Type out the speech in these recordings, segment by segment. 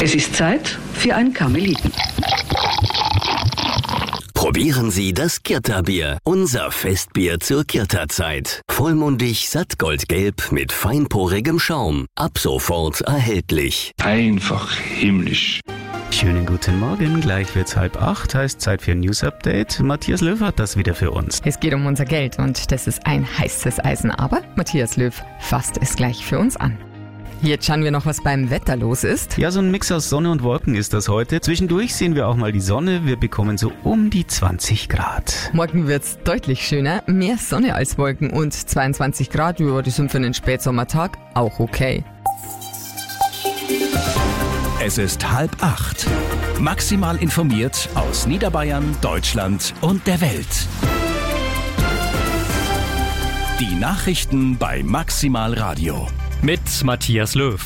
Es ist Zeit für ein Karmeliten. Probieren Sie das Kirta-Bier, unser Festbier zur Kirta-Zeit. Vollmundig, sattgoldgelb mit feinporigem Schaum. Ab sofort erhältlich. Einfach himmlisch. Schönen guten Morgen, gleich wird's 7:30, heißt Zeit für ein News-Update. Matthias Löw hat das wieder für uns. Es geht um unser Geld und das ist ein heißes Eisen, aber Matthias Löw fasst es gleich für uns an. Jetzt schauen wir noch, was beim Wetter los ist. Ja, so ein Mix aus Sonne und Wolken ist das heute. Zwischendurch sehen wir auch mal die Sonne. Wir bekommen so um die 20 Grad. Morgen wird's deutlich schöner, mehr Sonne als Wolken und 22 Grad, ja, die sind für einen Spätsommertag auch okay. Es ist 7:30. Maximal informiert aus Niederbayern, Deutschland und der Welt. Die Nachrichten bei Maximal Radio. Mit Matthias Löw.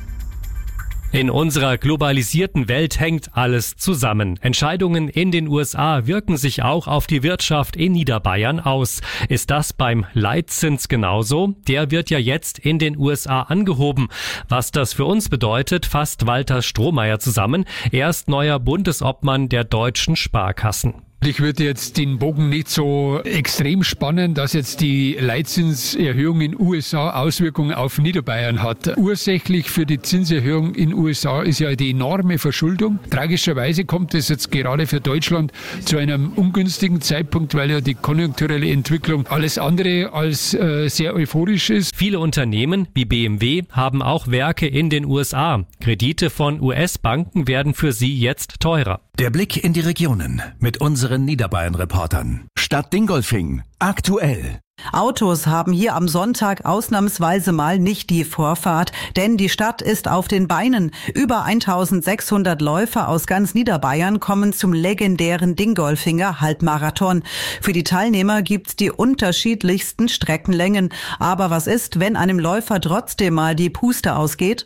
In unserer globalisierten Welt hängt alles zusammen. Entscheidungen in den USA wirken sich auch auf die Wirtschaft in Niederbayern aus. Ist das beim Leitzins genauso? Der wird ja jetzt in den USA angehoben. Was das für uns bedeutet, fasst Walter Strohmeier zusammen. Er ist neuer Bundesobmann der deutschen Sparkassen. Ich würde jetzt den Bogen nicht so extrem spannen, dass jetzt die Leitzinserhöhung in USA Auswirkungen auf Niederbayern hat. Ursächlich für die Zinserhöhung in USA ist ja die enorme Verschuldung. Tragischerweise kommt es jetzt gerade für Deutschland zu einem ungünstigen Zeitpunkt, weil ja die konjunkturelle Entwicklung alles andere als sehr euphorisch ist. Viele Unternehmen wie BMW haben auch Werke in den USA. Kredite von US-Banken werden für sie jetzt teurer. Der Blick in die Regionen mit unseren Niederbayern-Reportern. Stadt Dingolfing, aktuell. Autos haben hier am Sonntag ausnahmsweise mal nicht die Vorfahrt, denn die Stadt ist auf den Beinen. Über 1600 Läufer aus ganz Niederbayern kommen zum legendären Dingolfinger Halbmarathon. Für die Teilnehmer gibt's die unterschiedlichsten Streckenlängen. Aber was ist, wenn einem Läufer trotzdem mal die Puste ausgeht?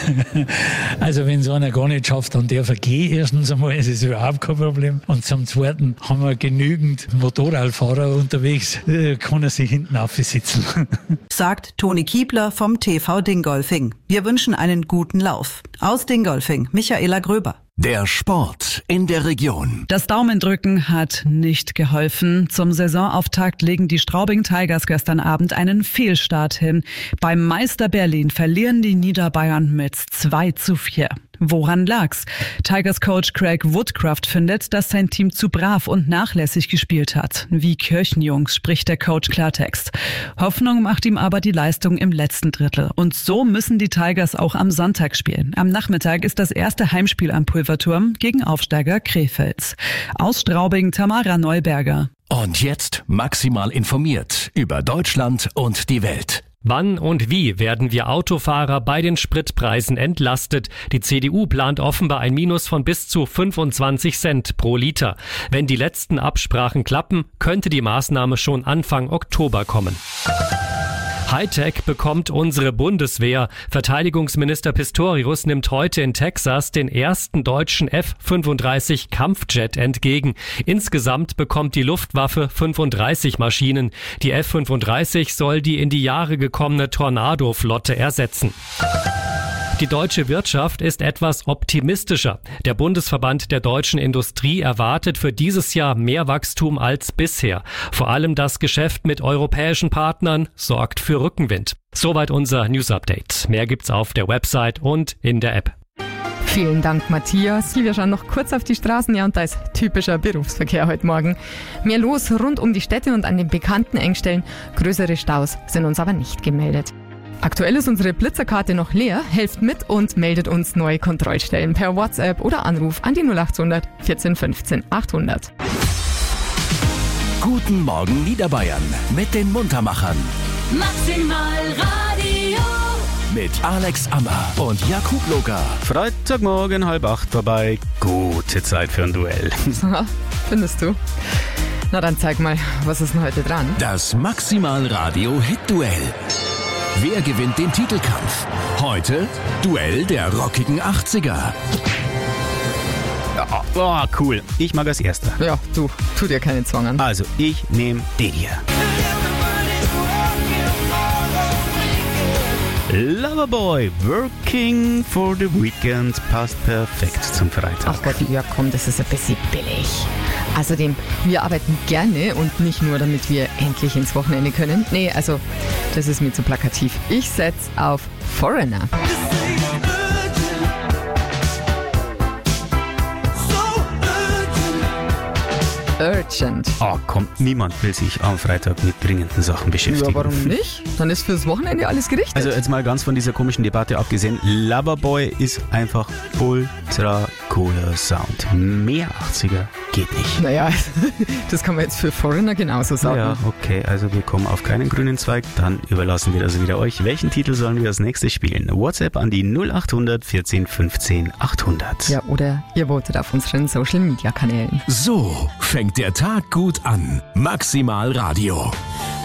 Also wenn so einer gar nicht schafft, dann darf er gehen. Erstens einmal ist es überhaupt kein Problem. Und zum Zweiten haben wir genügend Motorradfahrer unterwegs, kann er sich hinten aufsitzen. Sagt Toni Kiebler vom TV Dingolfing. Wir wünschen einen guten Lauf. Aus Dingolfing, Michaela Gröber. Der Sport in der Region. Das Daumendrücken hat nicht geholfen. Zum Saisonauftakt legen die Straubing Tigers gestern Abend einen Fehlstart hin. Beim Meister Berlin verlieren die Niederbayern mit 2:4. Woran lag's? Tigers-Coach Craig Woodcraft findet, dass sein Team zu brav und nachlässig gespielt hat. Wie Kirchenjungs spricht der Coach Klartext. Hoffnung macht ihm aber die Leistung im letzten Drittel. Und so müssen die Tigers auch am Sonntag spielen. Am Nachmittag ist das erste Heimspiel am Pulverturm gegen Aufsteiger Krefeld. Aus Straubing Tamara Neuberger. Und jetzt maximal informiert über Deutschland und die Welt. Wann und wie werden wir Autofahrer bei den Spritpreisen entlastet? Die CDU plant offenbar ein Minus von bis zu 25 Cent pro Liter. Wenn die letzten Absprachen klappen, könnte die Maßnahme schon Anfang Oktober kommen. Hightech bekommt unsere Bundeswehr. Verteidigungsminister Pistorius nimmt heute in Texas den ersten deutschen F-35 Kampfjet entgegen. Insgesamt bekommt die Luftwaffe 35 Maschinen. Die F-35 soll die in die Jahre gekommene Tornado-Flotte ersetzen. Die deutsche Wirtschaft ist etwas optimistischer. Der Bundesverband der deutschen Industrie erwartet für dieses Jahr mehr Wachstum als bisher. Vor allem das Geschäft mit europäischen Partnern sorgt für Rückenwind. Soweit unser News-Update. Mehr gibt's auf der Website und in der App. Vielen Dank, Matthias. Wir schauen noch kurz auf die Straßen, ja, und da ist typischer Berufsverkehr heute Morgen. Mehr los rund um die Städte und an den bekannten Engstellen. Größere Staus sind uns aber nicht gemeldet. Aktuell ist unsere Blitzerkarte noch leer. Helft mit und meldet uns neue Kontrollstellen per WhatsApp oder Anruf an die 0800 14 15 800. Guten Morgen Niederbayern mit den Muntermachern. Maximal Radio. Mit Alex Ammer und Jakub Loga. Freitagmorgen 7:30 vorbei. Gute Zeit für ein Duell. Findest du? Na dann zeig mal, was ist denn heute dran? Das Maximal Radio Hit Duell. Wer gewinnt den Titelkampf? Heute Duell der rockigen 80er. Ja, oh, cool. Ich mag als Erster. Ja, tu dir keinen Zwang an. Also, ich nehme den hier. Loverboy, Working for the Weekend, passt perfekt zum Freitag. Ach Gott, ja komm, das ist ein bisschen billig. Außerdem, wir arbeiten gerne und nicht nur, damit wir endlich ins Wochenende können. Nee, also, das ist mir zu plakativ. Ich setz auf Foreigner. Urgent. Oh komm, niemand will sich am Freitag mit dringenden Sachen beschäftigen. Ja, warum nicht? Dann ist fürs Wochenende alles gerichtet. Also jetzt mal ganz von dieser komischen Debatte abgesehen, Loverboy ist einfach ultra cooler Sound. Mehr 80er geht nicht. Naja, das kann man jetzt für Foreigner genauso sagen. Ja, okay, also wir kommen auf keinen grünen Zweig, dann überlassen wir das wieder euch. Welchen Titel sollen wir als nächstes spielen? WhatsApp an die 0800 14 15 800. Ja, oder ihr votet auf unseren Social Media Kanälen. So fängt der Tag gut an. Maximal Radio.